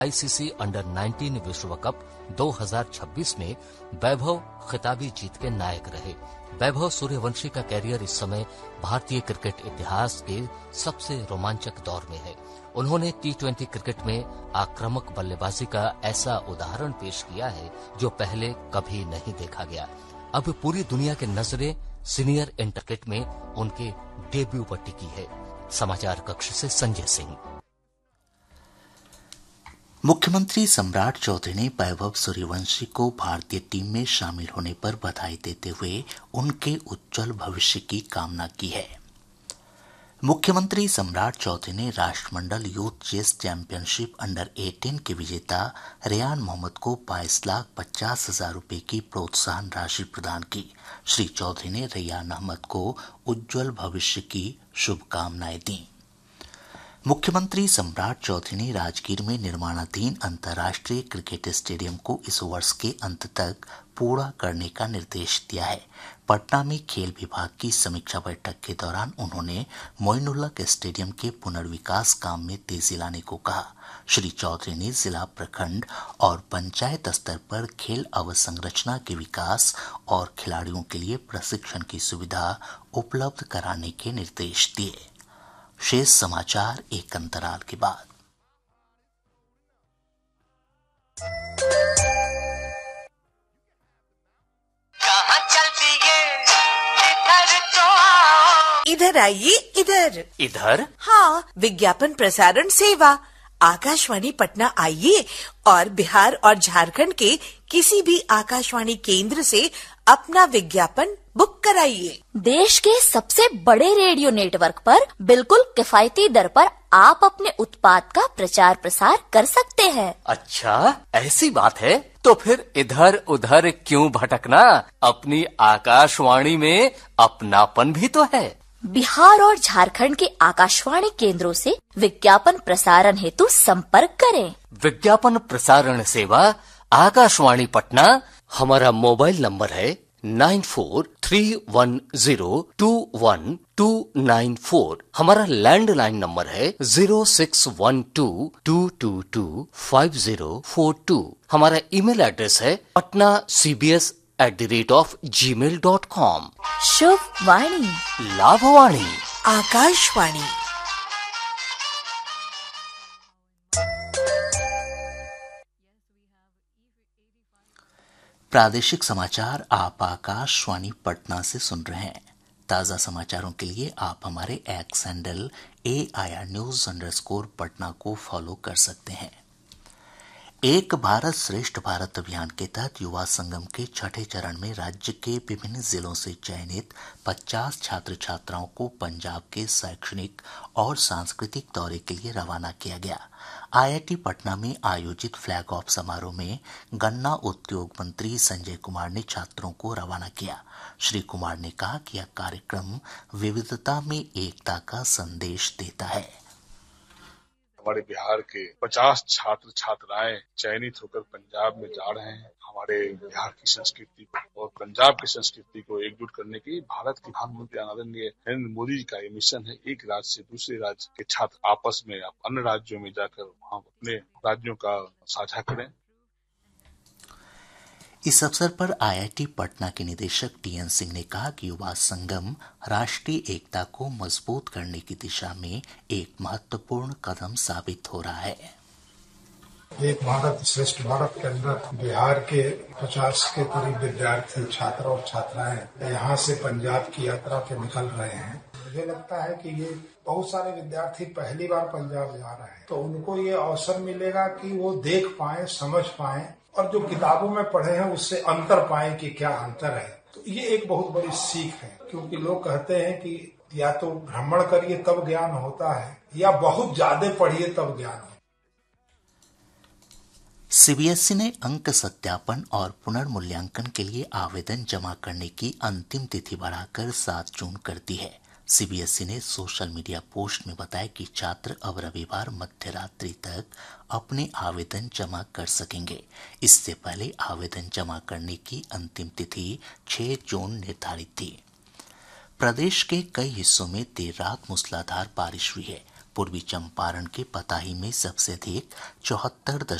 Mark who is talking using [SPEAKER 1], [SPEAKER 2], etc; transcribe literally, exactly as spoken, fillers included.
[SPEAKER 1] ICC under nineteen विश्व cup दो हज़ार छब्बीस में वैभव खिताबी जीत के नायक रहे। वैभव सूर्यवंशी का कैरियर इस समय भारतीय क्रिकेट इतिहास के सबसे रोमांचक दौर में है। उन्होंने टी ट्वेंटी क्रिकेट में आक्रामक बल्लेबाजी का ऐसा उदाहरण पेश किया है जो पहले कभी नहीं देखा गया। अब पूरी दुनिया की नजरें सीनियर इंटर क्रिकेट में उनके डेब्यू पर टिकी है। समाचार कक्ष से संजय सिंह।
[SPEAKER 2] मुख्यमंत्री सम्राट चौधरी ने वैभव सूर्यवंशी को भारतीय टीम में शामिल होने पर बधाई देते हुए उनके उज्जवल भविष्य की कामना की है। मुख्यमंत्री सम्राट चौधरी ने राष्ट्रमंडल यूथ चेस चैंपियनशिप अंडर अठारह के विजेता रेयान मोहम्मद को बाईस लाख पचास हजार रूपये की प्रोत्साहन राशि प्रदान की। श्री चौधरी ने रेयान अहमद को उज्जवल भविष्य की शुभकामनाएं दी। मुख्यमंत्री सम्राट चौधरी ने राजगीर में निर्माणाधीन अंतर्राष्ट्रीय क्रिकेट स्टेडियम को इस वर्ष के अंत तक पूरा करने का निर्देश दिया है। पटना में खेल विभाग की समीक्षा बैठक के दौरान उन्होंने मोइनुलहक स्टेडियम के पुनर्विकास काम में तेजी लाने को कहा। श्री चौधरी ने जिला, प्रखंड और पंचायत स्तर पर खेल अवसंरचना के विकास और खिलाड़ियों के लिए प्रशिक्षण की सुविधा उपलब्ध कराने के निर्देश दिए। शेष समाचार एक अंतराल के बाद।
[SPEAKER 3] कहाँ चलती है इधर तो आओ।
[SPEAKER 4] इधर आइए, इधर
[SPEAKER 1] इधर।
[SPEAKER 4] हाँ, विज्ञापन प्रसारण सेवा आकाशवाणी पटना आइए और बिहार और झारखंड के किसी भी आकाशवाणी केंद्र से अपना विज्ञापन बुक कराइए।
[SPEAKER 5] देश के सबसे बड़े रेडियो नेटवर्क पर बिल्कुल किफायती दर पर आप अपने उत्पाद का प्रचार प्रसार कर सकते हैं।
[SPEAKER 1] अच्छा, ऐसी बात है तो फिर इधर उधर क्यों भटकना, अपनी आकाशवाणी में अपनापन भी तो है।
[SPEAKER 5] बिहार और झारखंड के आकाशवाणी केंद्रों से विज्ञापन प्रसारण हेतु संपर्क करें।
[SPEAKER 1] विज्ञापन प्रसारण सेवा आकाशवाणी पटना। हमारा मोबाइल नंबर है nine four three one zero to one two nine four. हमारा लैंडलाइन नंबर है zero six one two to to to five zero four to. हमारा ईमेल एड्रेस है Patna C B S at the rate of ji mail dot com.
[SPEAKER 5] शुभ वाणी,
[SPEAKER 1] लाभवाणी,
[SPEAKER 4] आकाशवाणी।
[SPEAKER 2] प्रादेशिक समाचार आप आकाशवाणी पटना से सुन रहे हैं। ताज़ा समाचारों के लिए आप हमारे x handle A I R news underscore Patna को फॉलो कर सकते हैं। एक भारत श्रेष्ठ भारत अभियान के तहत युवा संगम के छठे चरण में राज्य के विभिन्न जिलों से चयनित पचास छात्र छात्राओं को पंजाब के शैक्षणिक और सांस्कृतिक दौरे के लिए रवाना किया गया। आई आई टी पटना में आयोजित फ्लैग ऑफ समारोह में गन्ना उद्योग मंत्री संजय कुमार ने छात्रों को रवाना किया। श्री कुमार ने कहा कि यह कार्यक्रम विविधता में एकता का संदेश देता है।
[SPEAKER 6] हमारे बिहार के पचास छात्र छात्राएं चयनित होकर पंजाब में जा रहे हैं। हमारे बिहार की संस्कृति और पंजाब की संस्कृति को एकजुट करने की भारत के प्रधानमंत्री आदरणीय नरेंद्र मोदी जी का ये मिशन है। एक राज्य से दूसरे राज्य के छात्र आपस में अन्य राज्यों में जाकर वहाँ अपने राज्यों का साझा करें।
[SPEAKER 2] इस अवसर पर आई आई टी पटना के निदेशक टी एन सिंह ने कहा कि युवा संगम राष्ट्रीय एकता को मजबूत करने की दिशा में एक महत्वपूर्ण कदम साबित हो रहा है।
[SPEAKER 7] एक भारत श्रेष्ठ भारत के अंदर बिहार के पचास के करीब विद्यार्थी छात्र और छात्राएं यहाँ से पंजाब की यात्रा पे निकल रहे हैं। मुझे लगता है कि ये बहुत सारे विद्यार्थी पहली बार पंजाब जा रहे हैं, तो उनको ये अवसर मिलेगा कि वो देख पाएं, समझ पाएं और जो किताबों में पढ़े हैं उससे अंतर पाएं कि क्या अंतर है। तो ये एक बहुत बड़ी सीख है, क्योंकि लोग कहते हैं कि या तो भ्रमण करिए तब ज्ञान होता है या बहुत ज्यादा पढ़िए तब ज्ञान होता है।
[SPEAKER 2] सी बी एस ई ने अंक सत्यापन और पुनर्मूल्यांकन के लिए आवेदन जमा करने की अंतिम तिथि बढ़ाकर सात जून कर दी है। सी बी एस ई ने सोशल मीडिया पोस्ट में बताया कि छात्र अब रविवार मध्य रात्रि तक अपने आवेदन जमा कर सकेंगे। इससे पहले आवेदन जमा करने की अंतिम तिथि छह जून निर्धारित थी। प्रदेश के कई हिस्सों में देर रात मूसलाधार बारिश हुई है। पूर्वी चंपारण के पताही में सबसे अधिक चौहत्तर